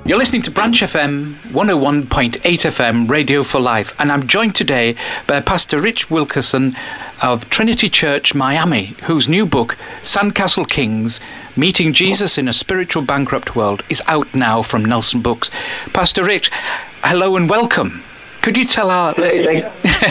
You're listening to Branch FM 101.8 FM Radio for Life, and I'm joined today by Pastor Rich Wilkerson of Trinity Church, Miami, whose new book, Sandcastle Kings, Meeting Jesus in a Spiritual Bankrupt World, is out now from Nelson Books. Pastor Rich, hello and welcome. Could you tell our listeners...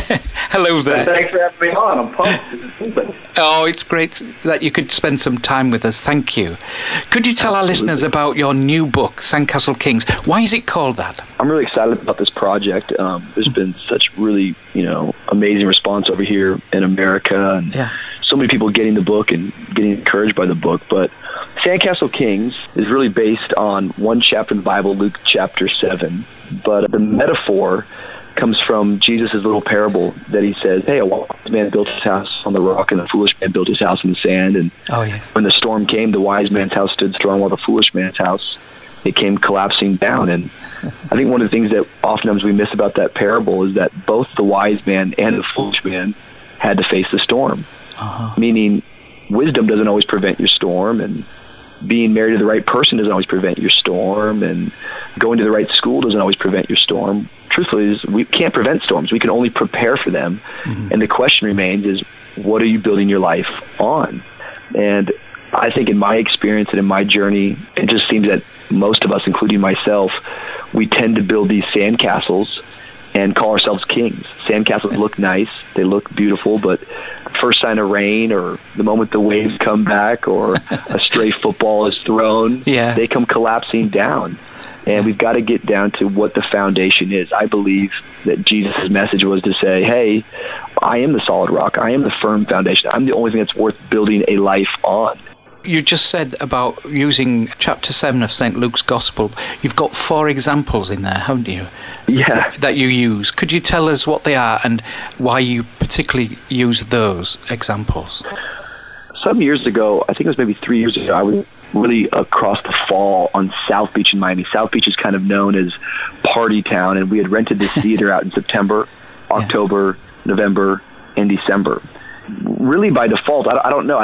Hello there. Thanks for having me on. I'm pumped. Oh, it's great that you could spend some time with us. Thank you. Could you tell our listeners about your new book, Sandcastle Kings? Why is it called that? I'm really excited about this project. There's been such really, amazing response over here in America, and so many people getting the book and getting encouraged by the book. But Sandcastle Kings is really based on one chapter in the Bible, Luke chapter 7. But the metaphor comes from Jesus' little parable that he says, hey, a wise man built his house on the rock, and a foolish man built his house in the sand. And when the storm came, the wise man's house stood strong, while the foolish man's house, it came collapsing down. And I think one of the things that oftentimes we miss about that parable is that both the wise man and the foolish man had to face the storm. Meaning, wisdom doesn't always prevent your storm, and being married to the right person doesn't always prevent your storm, and going to the right school doesn't always prevent your storm. Truthfully, we can't prevent storms. We can only prepare for them. And the question remains is, what are you building your life on? And I think in my experience and in my journey, it just seems that most of us, including myself, we tend to build these sandcastles and call ourselves kings. Sandcastles look nice. They look beautiful, but the first sign of rain, or the moment the waves come back, or a stray football is thrown, they come collapsing down. And we've got to get down to what the foundation is. I believe that Jesus' message was to say, hey, I am the solid rock. I am the firm foundation. I'm the only thing that's worth building a life on. You just said about using chapter 7 of St. Luke's Gospel. You've got 4 examples in there, haven't you? Yeah. That you use. Could you tell us what they are and why you particularly use those examples? Some years ago, I think it was maybe 3 years ago, I was really across the fall on South Beach in Miami. South Beach is kind of known as party town, and we had rented this theater out in September, October, November, and December. Really by default, I don't know.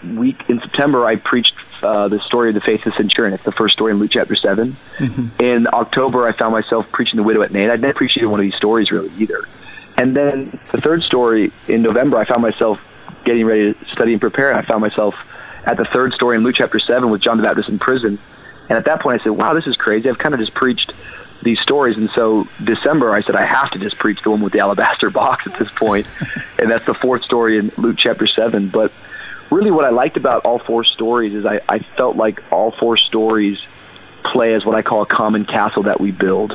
In September, I preached the story of the faith of the centurion. It's the first story in Luke chapter 7. In October, I found myself preaching the widow at Nain. I'd never preached either one of these stories really either. And then the third story in November, I found myself getting ready to study and prepare, and I found myself at the third story in Luke chapter 7 with John the Baptist in prison. And at that point I said, wow, this is crazy. I've kind of just preached these stories. And so December I said, I have to just preach the one with the alabaster box at this point. And that's the fourth story in Luke chapter 7. But really what I liked about all 4 stories is I felt like all 4 stories play as what I call a common castle that we build.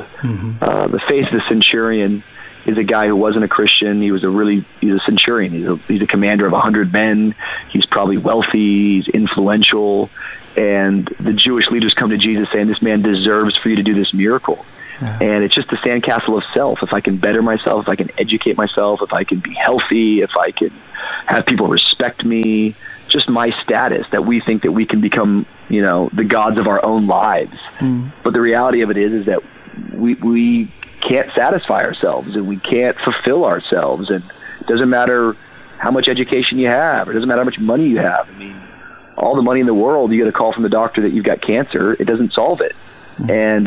The faith of the centurion is a guy who wasn't a Christian. He's a centurion. He's a commander of 100 men. He's probably wealthy. He's influential. And the Jewish leaders come to Jesus saying, this man deserves for you to do this miracle. And it's just the sandcastle of self. If I can better myself, if I can educate myself, if I can be healthy, if I can have people respect me, just my status, that we think that we can become, the gods of our own lives. But the reality of it is that we can't satisfy ourselves, and we can't fulfill ourselves. And it doesn't matter how much education you have, or it doesn't matter how much money you have. I mean, all the money in the world, you get a call from the doctor that you've got cancer, it doesn't solve it. And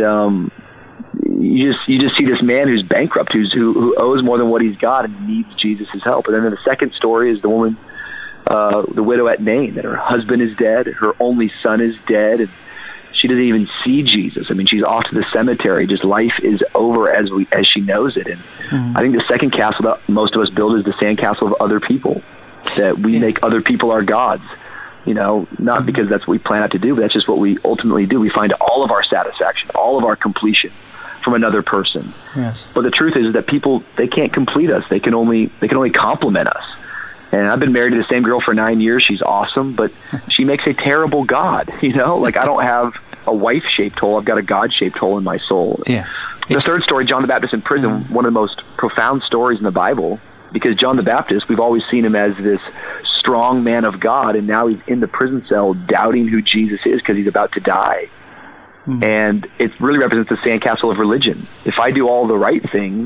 you just see this man who's bankrupt, who owes more than what he's got and needs Jesus' help. And then the second story is the woman, the widow at Nain, that her husband is dead, her only son is dead, and she doesn't even see Jesus. I mean, she's off to the cemetery. Just life is over as she knows it. And I think the second castle that most of us build is the sandcastle of other people, that we make other people our gods. Not because that's what we plan out to do, but that's just what we ultimately do. We find all of our satisfaction, all of our completion from another person. But the truth is that people, they can't complete us. They can only compliment us. And I've been married to the same girl for 9 years. She's awesome, but she makes a terrible God. Like I don't have a wife-shaped hole. I've got a God-shaped hole in my soul. The third story, John the Baptist in prison, one of the most profound stories in the Bible, because John the Baptist, we've always seen him as this strong man of God, and now he's in the prison cell doubting who Jesus is because he's about to die. And it really represents the sandcastle of religion. If I do all the right things,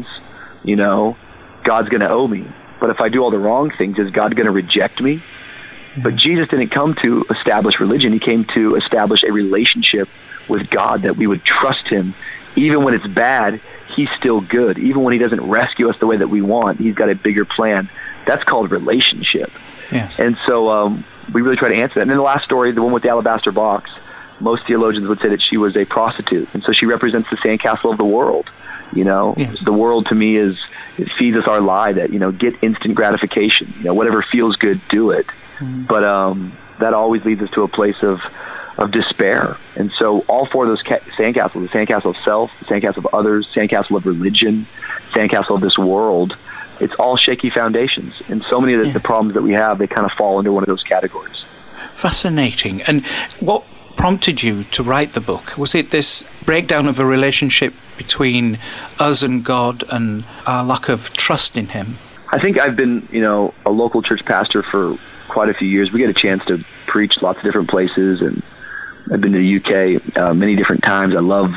God's going to owe me. But if I do all the wrong things, is God going to reject me? But Jesus didn't come to establish religion. He came to establish a relationship with God, that we would trust him. Even when it's bad, he's still good. Even when he doesn't rescue us the way that we want, he's got a bigger plan. That's called relationship. Yes. And so we really try to answer that. And then the last story, the one with the alabaster box, most theologians would say that she was a prostitute. And so she represents the sandcastle of the world. Yes. The world to me it feeds us our lie that, get instant gratification. Whatever feels good, do it. Mm-hmm. But that always leads us to a place of despair. And so all four of those sandcastles, the sandcastle of self, the sandcastle of others, sandcastle of religion, sandcastle of this world, it's all shaky foundations. And so many of the problems that we have, they kind of fall under one of those categories. Fascinating. And what prompted you to write the book? Was it this breakdown of a relationship between us and God and our lack of trust in him? I think I've been, a local church pastor for quite a few years. We get a chance to preach lots of different places, and I've been to the UK many different times. I love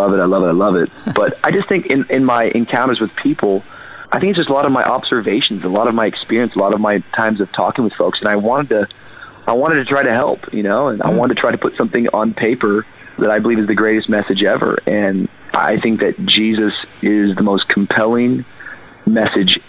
it. But I just think in my encounters with people, I think it's just a lot of my observations, a lot of my experience, a lot of my times of talking with folks, and I wanted to try to help, and I wanted to try to put something on paper that I believe is the greatest message ever. And I think that Jesus is the most compelling message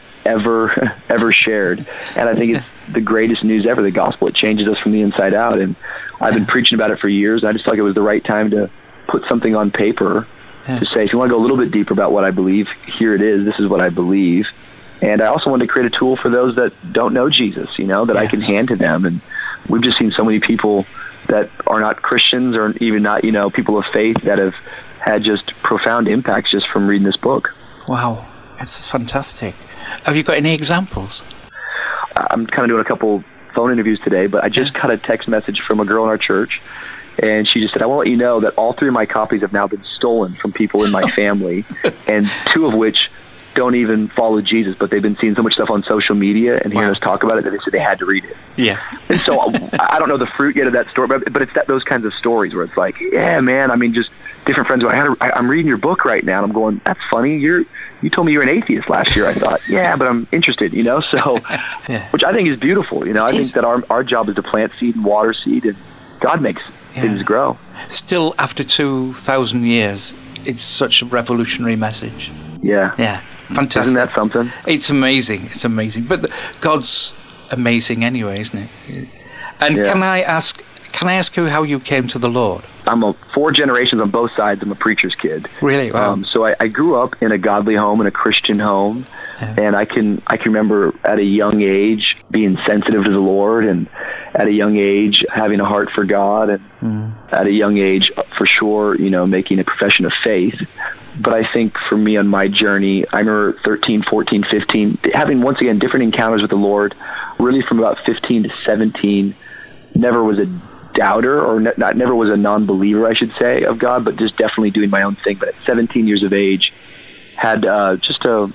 ever shared. And I think it's the greatest news ever, the gospel. It changes us from the inside out. And I've been preaching about it for years. And I just felt like it was the right time to put something on paper to say, if you want to go a little bit deeper about what I believe, here it is. This is what I believe. And I also wanted to create a tool for those that don't know Jesus, that I can hand to them. And we've just seen so many people that are not Christians or even not, people of faith that have had just profound impacts just from reading this book. Wow, it's fantastic. Have you got any examples? I'm kind of doing a couple phone interviews today, but I just got a text message from a girl in our church, and she just said, I want to let you know that all 3 of my copies have now been stolen from people in my family, and 2 of which don't even follow Jesus, but they've been seeing so much stuff on social media and hearing us talk about it that they said they had to read it. Yeah. And so I don't know the fruit yet of that story, but it's those kinds of stories where it's like, yeah, man, just different friends. I'm reading your book right now, and I'm going, that's funny. You told me you were an atheist last year. I thought, yeah, but I'm interested, so, which I think is beautiful. I think that our job is to plant seed and water seed, and God makes things grow. Still, after 2,000 years, it's such a revolutionary message. Yeah. Yeah. Fantastic. Isn't that something? It's amazing. It's amazing. But God's amazing anyway, isn't it? And can I ask you how you came to the Lord? I'm 4 generations on both sides. I'm a preacher's kid. Really? Wow. So I grew up in a godly home, in a Christian home, and I can remember at a young age being sensitive to the Lord, and at a young age having a heart for God, and at a young age, for sure, making a profession of faith. But I think for me on my journey, I remember 13, 14, 15, having once again different encounters with the Lord, really from about 15 to 17, never was a doubter or never was a non-believer, I should say, of God, but just definitely doing my own thing. But at 17 years of age, had just a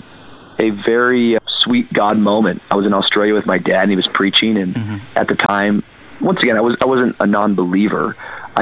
very sweet God moment. I was in Australia with my dad, and he was preaching, and at the time, once again, I wasn't a non-believer.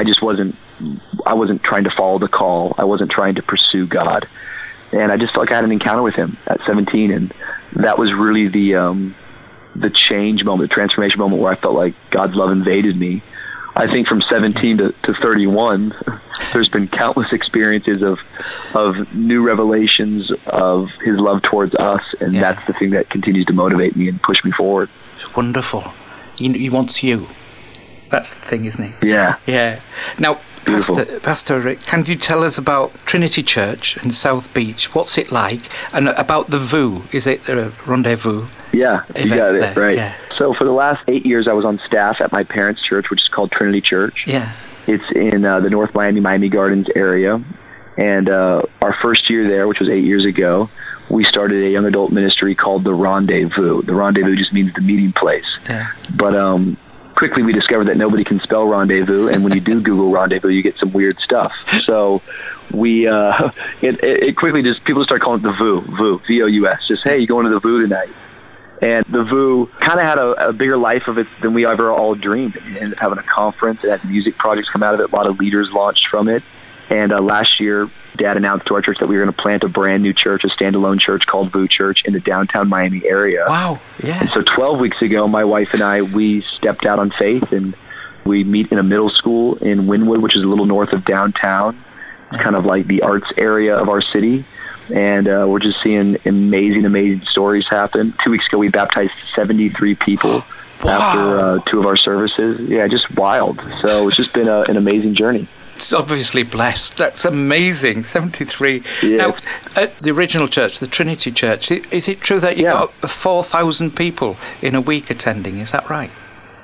I wasn't trying to follow the call. I wasn't trying to pursue God. And I just felt like I had an encounter with him at 17, and that was really the change moment, the transformation moment where I felt like God's love invaded me. I think from 17 to 31, there's been countless experiences of new revelations of his love towards us, and that's the thing that continues to motivate me and push me forward. It's wonderful. He wants you. That's the thing, isn't it? Yeah. Yeah. Now, Pastor Rick, can you tell us about Trinity Church in South Beach? What's it like? And about the VOO. Is it a rendezvous? Yeah, you got it, right. Yeah. So for the last 8 years, I was on staff at my parents' church, which is called Trinity Church. Yeah. It's in the North Miami Gardens area. And our first year there, which was 8 years ago, we started a young adult ministry called The Rendezvous. The Rendezvous just means the meeting place. Yeah. But quickly we discovered that nobody can spell rendezvous, and when you do Google rendezvous, you get some weird stuff. So we it quickly just people start calling it the VOO, V-O-U-S. Just, hey, you going to the VOO tonight? And the VOO kind of had a bigger life of it than we ever all dreamed. It ended up having a conference. It had music projects come out of it. A lot of leaders launched from it. And last year, Dad announced to our church that we were going to plant a brand new church, a standalone church called VOO Church in the downtown Miami area. Wow, yeah. And so 12 weeks ago, my wife and I, we stepped out on faith and We meet in a middle school in Wynwood, which is a little north of downtown. It's kind of like the arts area of our city. And we're just seeing amazing stories happen. 2 weeks ago, we baptized 73 people after 2 of our services. Yeah, just wild. So it's just been an amazing journey. It's obviously blessed. That's amazing. 73. Yeah. Now, at the original church, the Trinity Church, is it true that you got 4,000 people in a week attending? Is that right?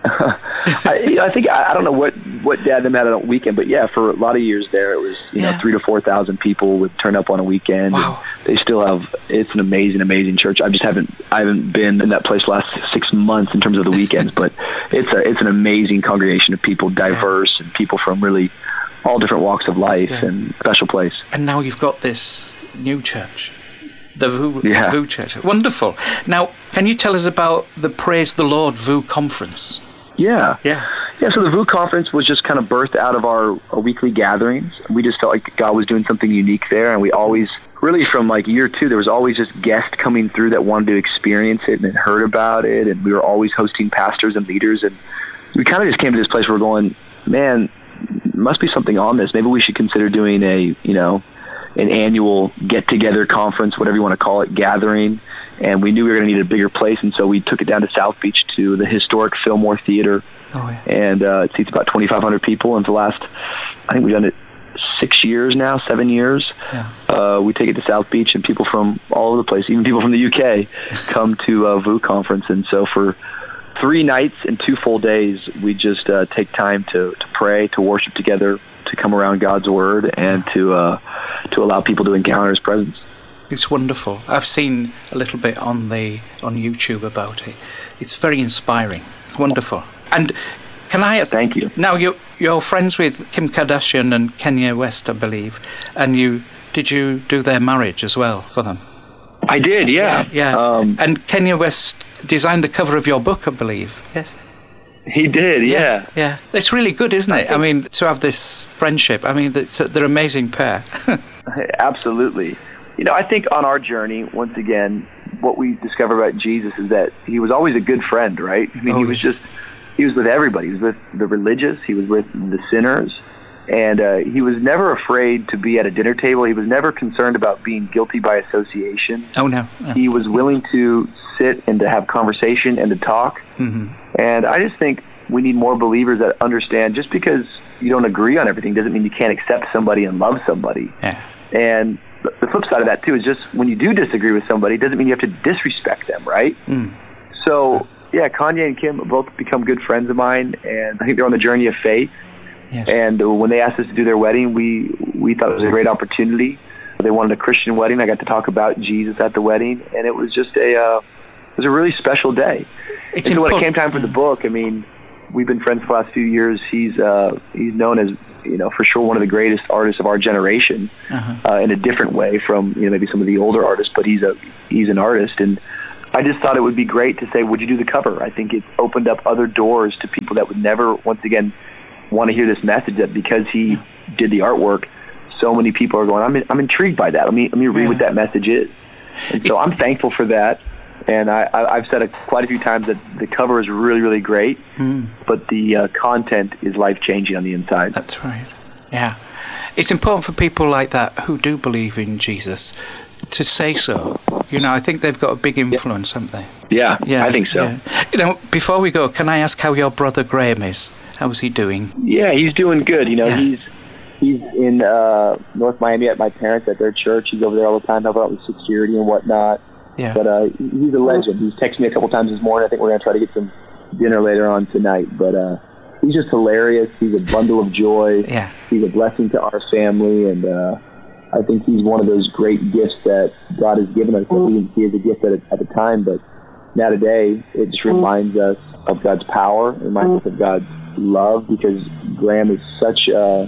I think I don't know what dad them had on a weekend, but yeah, for a lot of years there, it was 3,000 to 4,000 people would turn up on a weekend. Wow. And they still have. It's an amazing church. I haven't been in that place the last 6 months in terms of the weekends, but it's an amazing congregation of people, diverse and people from really all different walks of life, and special place. And now you've got this new church, the VOO Church. Wonderful. Now, can you tell us about the Praise the Lord VOO Conference? Yeah, so the VOO Conference was just kind of birthed out of our weekly gatherings. We just felt like God was doing something unique there, and we always, really from like year 2, there was always just guests coming through that wanted to experience it and had heard about it, and we were always hosting pastors and leaders, and we kind of just came to this place where we're going, man, must be something on this. Maybe we should consider doing an annual get-together conference, whatever you want to call it, gathering. And we knew we were going to need a bigger place, and so we took it down to South Beach to the historic Fillmore Theater. And it seats about 2,500 people. And for the last, I think we've done it 7 years. We take it to South Beach, and people from all over the place, even people from the UK, come to VOO Conference. And so for 3 nights and 2 full days, we just take time to pray, to worship together, to come around God's Word, and to allow people to encounter His presence. It's wonderful. I've seen a little bit on YouTube about it. It's very inspiring. It's wonderful. And can I ask? Thank you. Now you're friends with Kim Kardashian and Kanye West, I believe. And did you do their marriage as well for them? I did, yeah. And Kanye West designed the cover of your book, I believe. Yes. He did, yeah. Yeah. It's really good, isn't it? I mean, to have this friendship. I mean, they're an amazing pair. Absolutely. I think on our journey, once again, what we discover about Jesus is that he was always a good friend, right? I mean, he was with everybody. He was with the religious. He was with the sinners. And he was never afraid to be at a dinner table. He was never concerned about being guilty by association. Oh, no. He was willing to sit and to have conversation and to talk. Mm-hmm. And I just think we need more believers that understand just because you don't agree on everything doesn't mean you can't accept somebody and love somebody. Yeah. And the flip side of that, too, is just when you do disagree with somebody, it doesn't mean you have to disrespect them, right? So, yeah, Kanye and Kim have both become good friends of mine, and I think they're on the journey of faith. Yes. And when they asked us to do their wedding, we thought it was a great opportunity. They wanted a Christian wedding. I got to talk about Jesus at the wedding, and it was just a really special day. And so when it came time for the book, I mean, we've been friends for the last few years. He's known as, for sure one of the greatest artists of our generation, in a different way from, maybe some of the older artists, but he's an artist. And I just thought it would be great to say, would you do the cover? I think it's opened up other doors to people that would never, once again, want to hear this message, that because he did the artwork, so many people are going, I'm intrigued by that. Let me read what that message is. And so I'm thankful for that. And I've said quite a few times that the cover is really, really great, but the content is life-changing on the inside. That's right. Yeah. It's important for people like that who do believe in Jesus to say so. I think they've got a big influence, haven't they? Yeah, I think so. Yeah. Before we go, can I ask how your brother Graham is? How's he doing? Yeah, he's doing good. He's in North Miami at my parents at their church. He's over there all the time, helping out with security and whatnot. Yeah. But he's a legend. He's texted me a couple times this morning. I think we're going to try to get some dinner later on tonight. But he's just hilarious. He's a bundle of joy. Yeah. He's a blessing to our family. And I think he's one of those great gifts that God has given us that we didn't see as a gift at the time. But now today, it just reminds us of God's power, reminds us of God's love, because Graham is such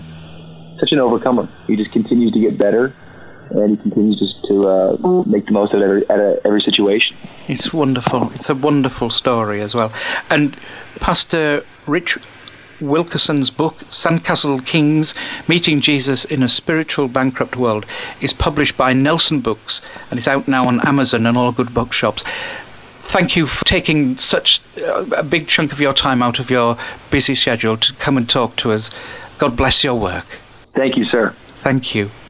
an overcomer. He just continues to get better, and he continues just to make the most of it at every situation. It's wonderful. It's a wonderful story as well. And Pastor Rich Wilkerson's book, Sandcastle Kings, Meeting Jesus in a Spiritual Bankrupt World, is published by Nelson Books, and it's out now on Amazon and all good bookshops. thank you for taking such a big chunk of your time out of your busy schedule to come and talk to us. God bless your work. Thank you, sir. Thank you.